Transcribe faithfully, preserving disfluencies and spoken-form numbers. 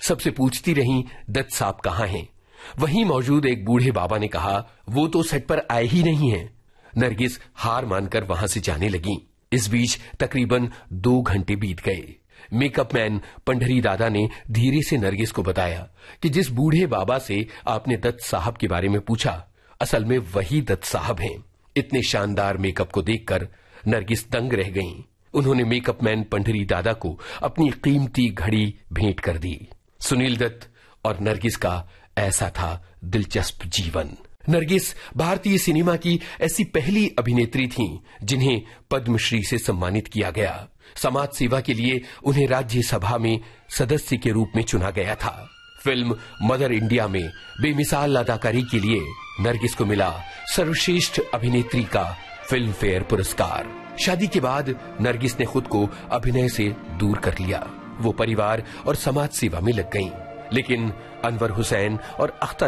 सबसे पूछती रहीं दत्त साहब कहाँ हैं। वहीं मौजूद एक बूढ़े बाबा ने कहा वो तो सेट पर आए ही नहीं हैं। नरगिस हार मानकर वहां से जाने लगी। इस बीच तकरीबन दो घंटे बीत गए। मेकअप मैन पंडरी दादा ने धीरे से नरगिस को बताया कि जिस बूढ़े बाबा से आपने दत्त साहब के बारे में पूछा, असल में वही दत्त साहब हैं। इतने शानदार मेकअप को देखकर नरगिस दंग रह गईं। उन्होंने मेकअप मैन पंडरी दादा को अपनी कीमती घड़ी भेंट कर दी। सुनील दत्त और नरगिस का ऐसा था दिलचस्प जीवन। नरगिस भारतीय सिनेमा की ऐसी पहली अभिनेत्री थीं जिन्हें पद्मश्री से सम्मानित किया गया। समाज सेवा के लिए उन्हें राज्यसभा में सदस्य के रूप में चुना गया था। फिल्म मदर इंडिया में बेमिसाल अदाकारी के लिए नरगिस को मिला सर्वश्रेष्ठ अभिनेत्री का फिल्म फेयर पुरस्कार। शादी के बाद नरगिस ने खुद को अभिनय से दूर कर लिया। वो परिवार और समाज सेवा में लग गईं। लेकिन अनवर हुसैन और अख्तर